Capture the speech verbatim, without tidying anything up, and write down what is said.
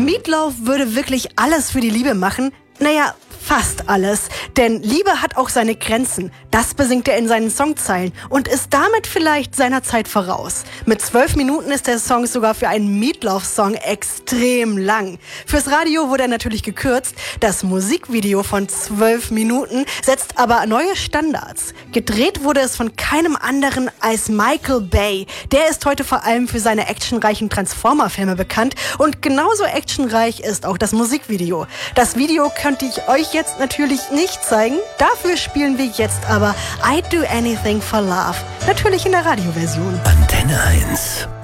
Meatloaf würde wirklich alles für die Liebe machen. Naja, fast alles. Denn Liebe hat auch seine Grenzen. Das besingt er in seinen Songzeilen und ist damit vielleicht seiner Zeit voraus. Mit zwölf Minuten ist der Song sogar für einen Meatloaf-Song extrem lang. Fürs Radio wurde er natürlich gekürzt. Das Musikvideo von zwölf Minuten setzt aber neue Standards. Gedreht wurde es von keinem anderen als Michael Bay. Der ist heute vor allem für seine actionreichen Transformer-Filme bekannt und genauso actionreich ist auch das Musikvideo. Das Video könnte ich euch jetzt natürlich nicht zeigen. Dafür spielen wir jetzt aber I'd Do Anything for Love. Natürlich in der Radioversion. Antenne eins.